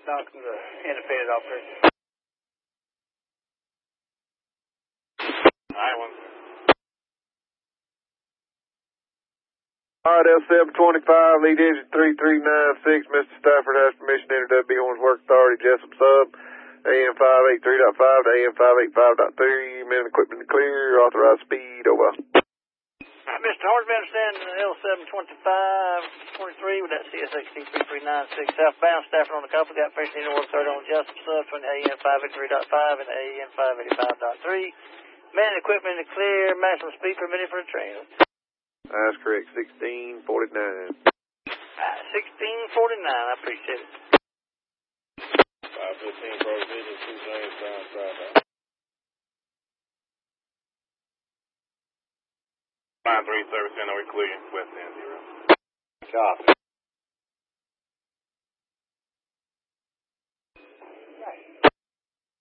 Knox is independent operator. I-1. Alright, L725, lead engine 3396. Mr. Stafford has permission to enter W1's work authority, Jessup sub, AM 583.5 to AM 585.3. Men and equipment clear, authorized speed, over. Mr. Hornsby, understand L725, 23 with that CSXT 3396 southbound. Stafford on the couple, got permission to enter work authority on Jessup sub between AM 583.5 and AM 585.3. Men and equipment clear, maximum speed permitted for the train. That's correct, 1649. 1649, I appreciate it. 515 Prohibition, 2 lanes down, southbound. 93 service center, we clear, west end 0. Copy.